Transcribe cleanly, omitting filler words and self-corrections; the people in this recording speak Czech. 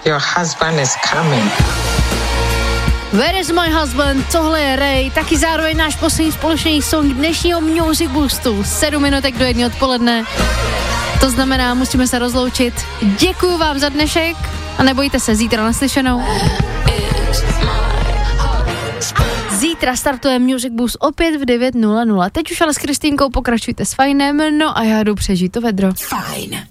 Your husband is coming. Where is my husband? Tohle je Ray, taky zároveň náš poslední společný song dnešního Music Boostu. 7 minutek do 1 odpoledne. To znamená, musíme se rozloučit. Děkuju vám za dnešek a nebojte se, zítra naslyšenou. Zítra startuje Music Boost opět v 9:00. Teď už ale s Kristýnkou pokračujte s Fajnem, no a já jdu přežít to vedro. Fajn.